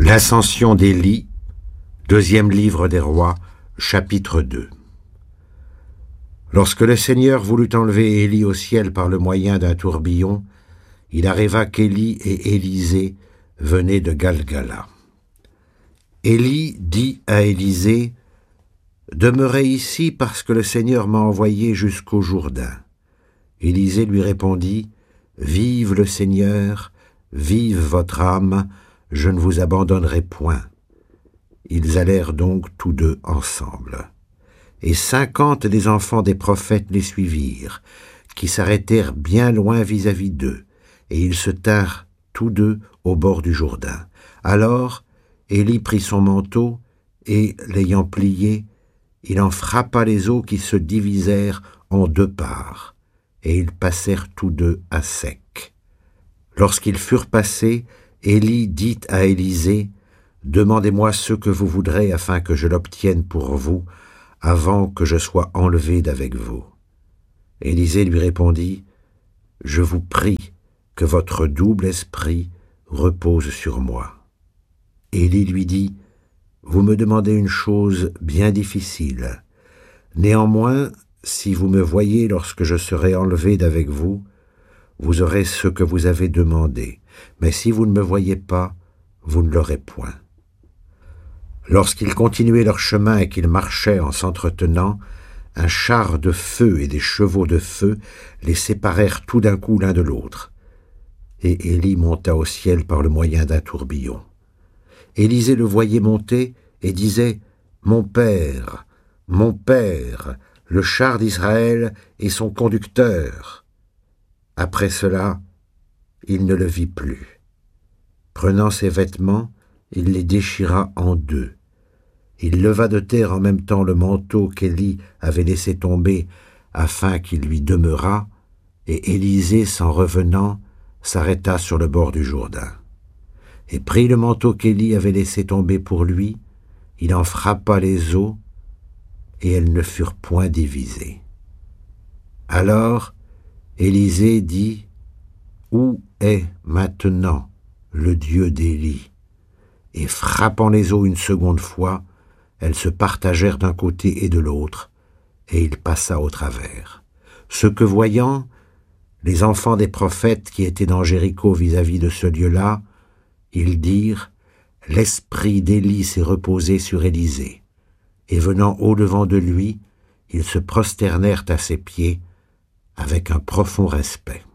L'ascension d'Élie, deuxième livre des rois, chapitre 2. Lorsque le Seigneur voulut enlever Élie au ciel par le moyen d'un tourbillon, il arriva qu'Élie et Élisée venaient de Galgala. Élie dit à Élisée, « Demeurez ici parce que le Seigneur m'a envoyé jusqu'au Jourdain. » Élisée lui répondit, « Vive le Seigneur, vive votre âme, je ne vous abandonnerai point. » Ils allèrent donc tous deux ensemble. Et 50 des enfants des prophètes les suivirent, qui s'arrêtèrent bien loin vis-à-vis d'eux, et ils se tinrent tous deux au bord du Jourdain. Alors Élie prit son manteau, et, l'ayant plié, il en frappa les eaux qui se divisèrent en deux parts, et ils passèrent tous deux à sec. Lorsqu'ils furent passés, Élie dit à Élisée, « Demandez-moi ce que vous voudrez afin que je l'obtienne pour vous, avant que je sois enlevé d'avec vous. » Élisée lui répondit, « Je vous prie que votre double esprit repose sur moi. » Élie lui dit, « Vous me demandez une chose bien difficile. Néanmoins, si vous me voyez lorsque je serai enlevé d'avec vous, vous aurez ce que vous avez demandé. Mais si vous ne me voyez pas, vous ne l'aurez point. » Lorsqu'ils continuaient leur chemin et qu'ils marchaient en s'entretenant, un char de feu et des chevaux de feu les séparèrent tout d'un coup l'un de l'autre. Et Élie monta au ciel par le moyen d'un tourbillon. Élisée le voyait monter et disait, « Mon père, le char d'Israël et son conducteur. » Après cela, il ne le vit plus. Prenant ses vêtements, il les déchira en deux. Il leva de terre en même temps le manteau qu'Élie avait laissé tomber afin qu'il lui demeurât, et Élisée, s'en revenant, s'arrêta sur le bord du Jourdain. Et prit le manteau qu'Élie avait laissé tomber pour lui, il en frappa les eaux, et elles ne furent point divisées. Alors Élisée dit, « Où est maintenant le Dieu d'Élie ?» Et frappant les eaux une seconde fois, elles se partagèrent d'un côté et de l'autre, et il passa au travers. Ce que voyant, les enfants des prophètes qui étaient dans Jéricho vis-à-vis de ce lieu-là, ils dirent, « L'esprit d'Élie s'est reposé sur Élisée. » Et venant au-devant de lui, ils se prosternèrent à ses pieds avec un profond respect.